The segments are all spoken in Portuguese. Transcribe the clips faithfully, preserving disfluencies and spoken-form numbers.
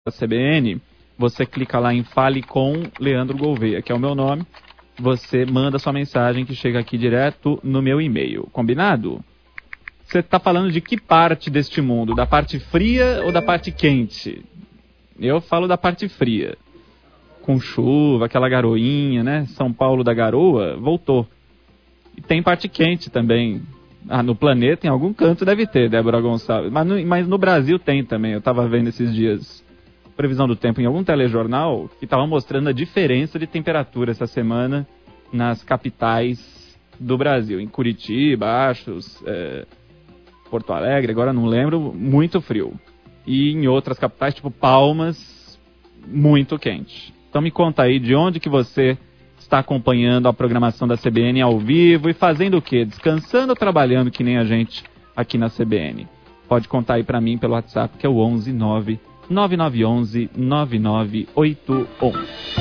da C B N, você clica lá em Fale com Leandro Gouveia, que é o meu nome. Você manda sua mensagem que chega aqui direto no meu e-mail. Combinado? Você está falando de que parte deste mundo? Da parte fria ou da parte quente? Eu falo da parte fria. Com chuva, aquela garoinha, né? São Paulo da garoa, voltou. E tem parte quente também. Ah, no planeta, em algum canto deve ter, Débora Gonçalves. Mas no, mas no Brasil tem também. Eu estava vendo esses dias previsão do tempo em algum telejornal que estava mostrando a diferença de temperatura essa semana nas capitais do Brasil. Em Curitiba, Axos, é, Porto Alegre, agora não lembro, muito frio. E em outras capitais, tipo Palmas, muito quente. Então me conta aí de onde que você está acompanhando a programação da C B N ao vivo e fazendo o quê? Descansando ou trabalhando que nem a gente aqui na C B N? Pode contar aí para mim pelo WhatsApp, que é o onze nove nove nove um um nove nove oito um.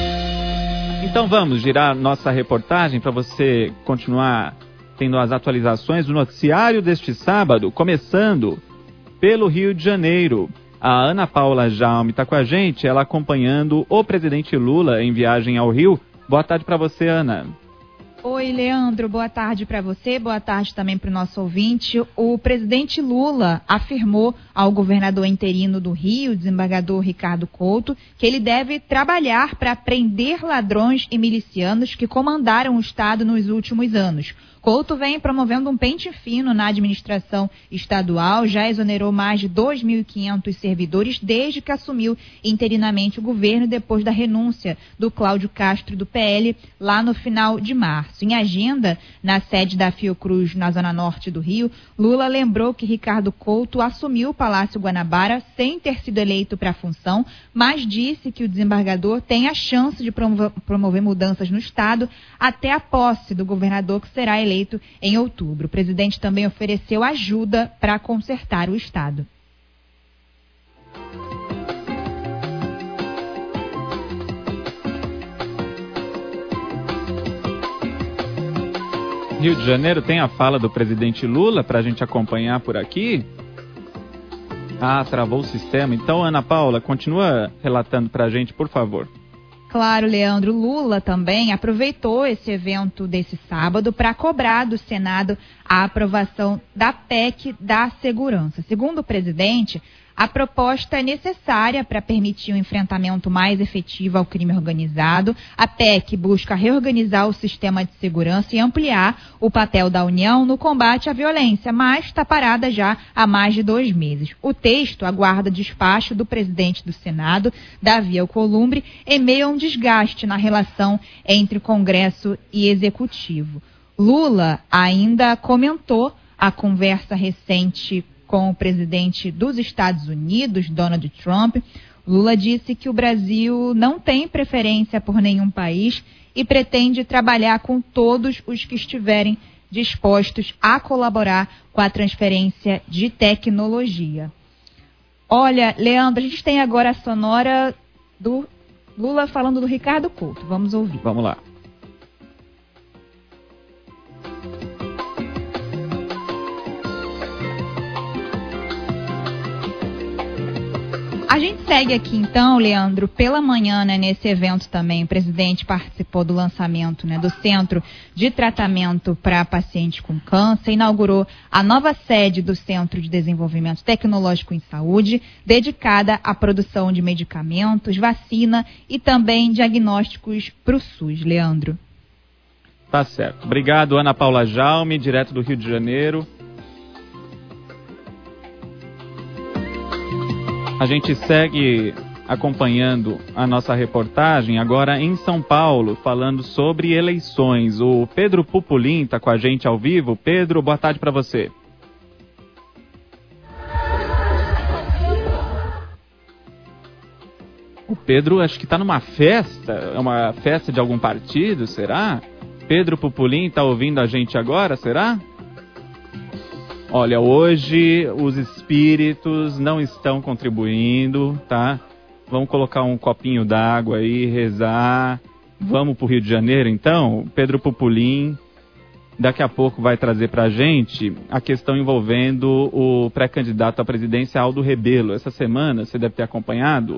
Então vamos girar nossa reportagem para você continuar tendo as atualizações do noticiário deste sábado, começando pelo Rio de Janeiro. A Ana Paula Jaume está com a gente, ela acompanhando o presidente Lula em viagem ao Rio. Boa tarde para você, Ana. Oi, Leandro. Boa tarde para você, boa tarde também para o nosso ouvinte. O presidente Lula afirmou ao governador interino do Rio, desembargador Ricardo Couto, que ele deve trabalhar para prender ladrões e milicianos que comandaram o Estado nos últimos anos. Couto vem promovendo um pente fino na administração estadual, já exonerou mais de dois mil e quinhentos servidores desde que assumiu interinamente o governo depois da renúncia do Cláudio Castro do P L lá no final de março. Em agenda, na sede da Fiocruz, na zona norte do Rio, Lula lembrou que Ricardo Couto assumiu o Palácio Guanabara sem ter sido eleito para a função, mas disse que o desembargador tem a chance de promover mudanças no Estado até a posse do governador, que será eleito eleito em outubro. O presidente também ofereceu ajuda para consertar o Estado. Rio de Janeiro tem a fala do presidente Lula para a gente acompanhar por aqui. Ah, travou o sistema. Então, Ana Paula, continua relatando para a gente, por favor. Claro, Leandro. Lula também aproveitou esse evento desse sábado para cobrar do Senado a aprovação da P E C da segurança. Segundo o presidente, a proposta é necessária para permitir um enfrentamento mais efetivo ao crime organizado. A P E C busca reorganizar o sistema de segurança e ampliar o papel da União no combate à violência, mas está parada já há mais de dois meses. O texto aguarda despacho do presidente do Senado, Davi Alcolumbre, em meio a um desgaste na relação entre Congresso e Executivo. Lula ainda comentou a conversa recente com o presidente dos Estados Unidos, Donald Trump. Lula disse que o Brasil não tem preferência por nenhum país e pretende trabalhar com todos os que estiverem dispostos a colaborar com a transferência de tecnologia. Olha, Leandro, a gente tem agora a sonora do Lula falando do Ricardo Couto. Vamos ouvir. Vamos lá. A gente segue aqui então, Leandro, pela manhã, né, nesse evento também, o presidente participou do lançamento, né, do Centro de Tratamento para Pacientes com Câncer, inaugurou a nova sede do Centro de Desenvolvimento Tecnológico em Saúde, dedicada à produção de medicamentos, vacina e também diagnósticos para o SUS, Leandro. Tá certo. Obrigado, Ana Paula Jaume, direto do Rio de Janeiro. A gente segue acompanhando a nossa reportagem agora em São Paulo, falando sobre eleições. O Pedro Pupolin está com a gente ao vivo. Pedro, boa tarde para você. O Pedro acho que está numa festa, é uma festa de algum partido, será? Pedro Pupolin está ouvindo a gente agora, será? Olha, hoje os espíritos não estão contribuindo, tá? Vamos colocar um copinho d'água aí, rezar. Vamos pro Rio de Janeiro, então? Pedro Pupolin daqui a pouco vai trazer pra gente a questão envolvendo o pré-candidato à presidência Aldo Rebelo. Essa semana, você deve ter acompanhado,